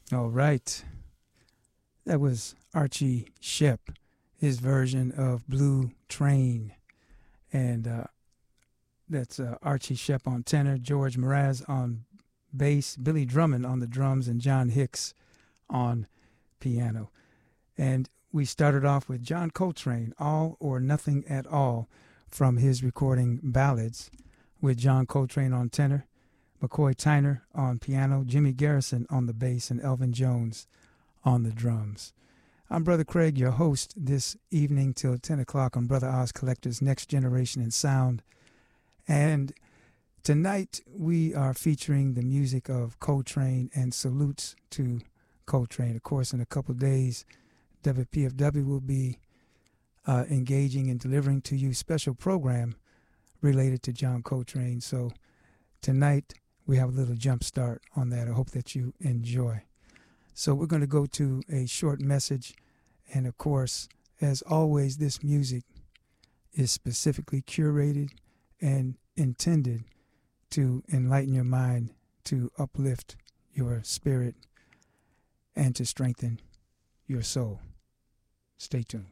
All right. That was Archie Shepp, his version of Blue Train. And that's Archie Shepp on tenor, George Mraz on bass, Billy Drummond on the drums, and John Hicks on piano. And we started off with John Coltrane, All or Nothing at All, from his recording Ballads, with John Coltrane on tenor, McCoy Tyner on piano, Jimmy Garrison on the bass, and Elvin Jones on the drums. I'm Brother Craig, your host this evening till 10 o'clock on Brother Oz Collector's Next Generation in Sound. And tonight we are featuring the music of Coltrane and salutes to Coltrane. Of course, in a couple of days, WPFW will be engaging and delivering to you special program related to John Coltrane. So tonight we have a little jump start on that. I hope that you enjoy. So we're going to go to a short message. And of course, as always, this music is specifically curated and intended to enlighten your mind, to uplift your spirit, and to strengthen your soul. Stay tuned.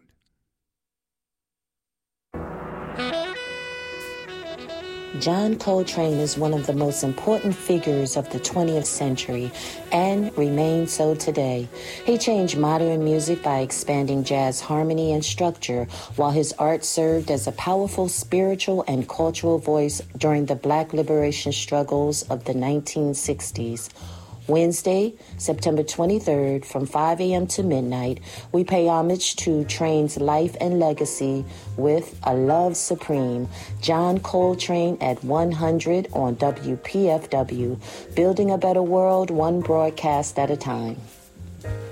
John Coltrane is one of the most important figures of the 20th century and remains so today. He changed modern music by expanding jazz harmony and structure, while his art served as a powerful spiritual and cultural voice during the Black liberation struggles of the 1960s. Wednesday, September 23rd, from 5 a.m. to midnight, we pay homage to Train's life and legacy with A Love Supreme, John Coltrane at 100 on WPFW, building a better world one broadcast at a time.